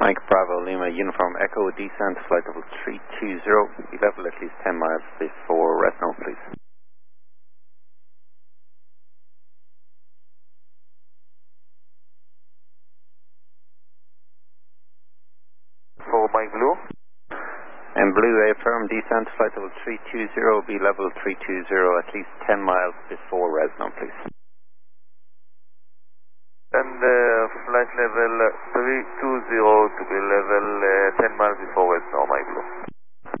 Mike Bravo Lima Uniform Echo descent flight level 320, be level at least 10 miles before Resno, please. For Mike Blue. And Blue, I affirm descent flight level 320, be level 320 at least 10 miles before Resno, please. And flight level 320 to be level 10 miles before Resno, Mike Blue.